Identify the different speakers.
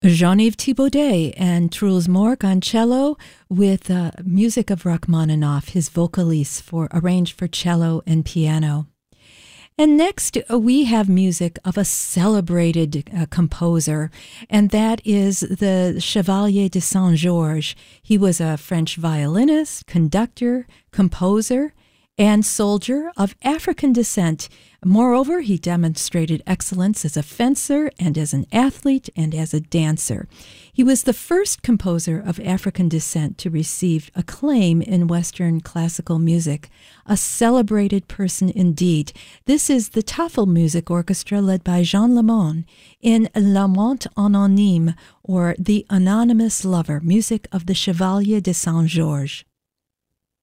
Speaker 1: Jean-Yves Thibaudet and Truls Mork on cello with music of Rachmaninoff, his vocalise arranged for cello and piano. And next, we have music of a celebrated composer, and that is the Chevalier de Saint-Georges. He was a French violinist, conductor, composer, and soldier of African descent. Moreover, he demonstrated excellence as a fencer and as an athlete and as a dancer. He was the first composer of African descent to receive acclaim in Western classical music. A celebrated person indeed. This is the Tafelmusik Orchestra led by Jean Lamond in L'Amant Anonyme, or The Anonymous Lover, music of the Chevalier de Saint-Georges.